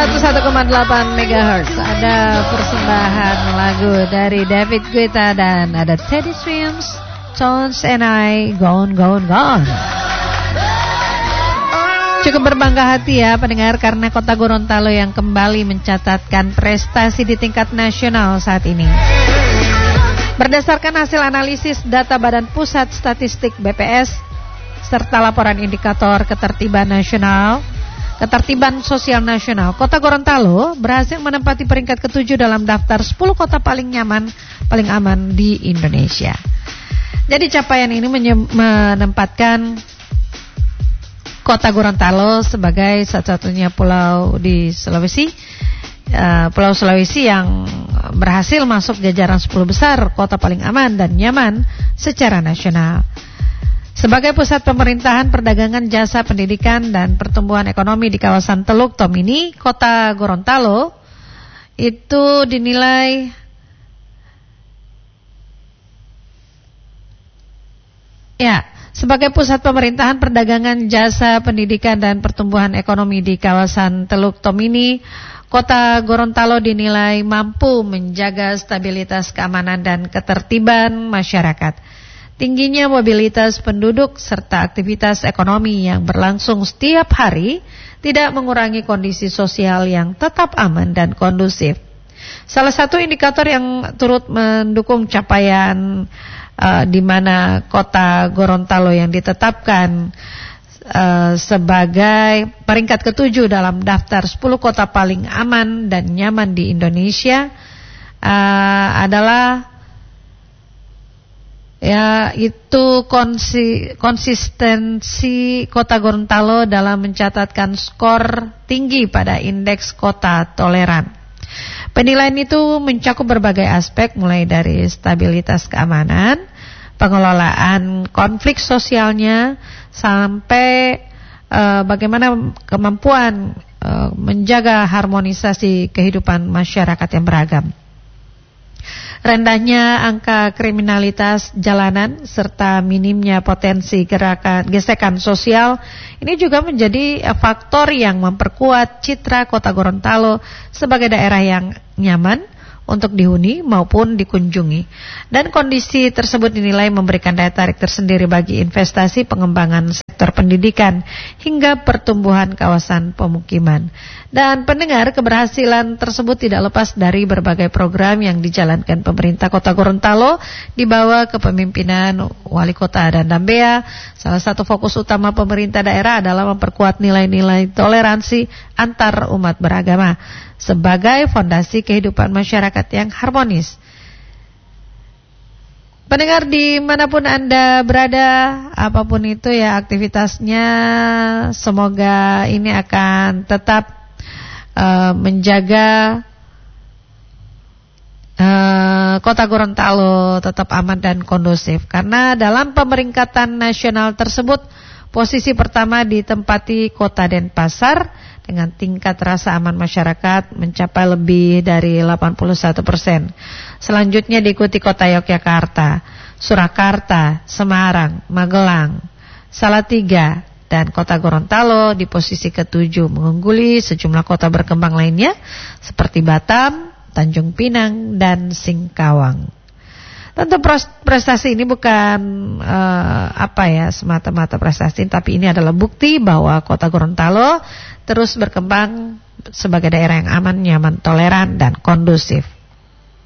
101,8 MHz. Ada persembahan lagu dari David Guetta dan ada Teddy Swims, Tones and I, Gone, Gone, Gone. Cukup berbangga hati ya pendengar, karena Kota Gorontalo yang kembali mencatatkan prestasi di tingkat nasional saat ini. Berdasarkan hasil analisis data Badan Pusat Statistik BPS serta laporan indikator ketertiban sosial nasional, Kota Gorontalo berhasil menempati peringkat ke-7 dalam daftar 10 kota paling nyaman, paling aman di Indonesia. Jadi capaian ini menempatkan Kota Gorontalo sebagai satu-satunya pulau di Sulawesi, Pulau Sulawesi yang berhasil masuk jajaran 10 besar kota paling aman dan nyaman secara nasional. Sebagai pusat pemerintahan, perdagangan, jasa, pendidikan, dan pertumbuhan ekonomi di kawasan Teluk Tomini, Kota Gorontalo itu dinilai sebagai pusat pemerintahan, perdagangan, jasa, pendidikan, dan pertumbuhan ekonomi di kawasan Teluk Tomini, Kota Gorontalo dinilai mampu menjaga stabilitas keamanan dan ketertiban masyarakat. Tingginya mobilitas penduduk serta aktivitas ekonomi yang berlangsung setiap hari tidak mengurangi kondisi sosial yang tetap aman dan kondusif. Salah satu indikator yang turut mendukung capaian di mana Kota Gorontalo yang ditetapkan sebagai peringkat ke-7 dalam daftar 10 kota paling aman dan nyaman di Indonesia adalah itu konsistensi Kota Gorontalo dalam mencatatkan skor tinggi pada indeks kota toleran. Penilaian itu mencakup berbagai aspek, mulai dari stabilitas keamanan, pengelolaan konflik sosialnya, sampai bagaimana kemampuan menjaga harmonisasi kehidupan masyarakat yang beragam. Rendahnya angka kriminalitas jalanan serta minimnya potensi gesekan sosial ini juga menjadi faktor yang memperkuat citra Kota Gorontalo sebagai daerah yang nyaman untuk dihuni maupun dikunjungi. Dan kondisi tersebut dinilai memberikan daya tarik tersendiri bagi investasi, pengembangan sektor pendidikan hingga pertumbuhan kawasan pemukiman. Dan pendengar, keberhasilan tersebut tidak lepas dari berbagai program yang dijalankan pemerintah Kota Gorontalo di bawah kepemimpinan Wali Kota Adan Dambea. Salah satu fokus utama pemerintah daerah adalah memperkuat nilai-nilai toleransi antar umat beragama sebagai fondasi kehidupan masyarakat yang harmonis. Pendengar dimanapun Anda berada, apapun itu ya aktivitasnya, semoga ini akan tetap menjaga Kota Gorontalo tetap aman dan kondusif. Karena dalam pemeringkatan nasional tersebut, posisi pertama ditempati Kota Denpasar dengan tingkat rasa aman masyarakat mencapai lebih dari 81%. Selanjutnya diikuti Kota Yogyakarta, Surakarta, Semarang, Magelang, Salatiga, dan Kota Gorontalo di posisi ke-7 mengungguli sejumlah kota berkembang lainnya seperti Batam, Tanjung Pinang, dan Singkawang. Tentu prestasi ini bukan semata-mata prestasi, tapi ini adalah bukti bahwa Kota Gorontalo terus berkembang sebagai daerah yang aman, nyaman, toleran, dan kondusif.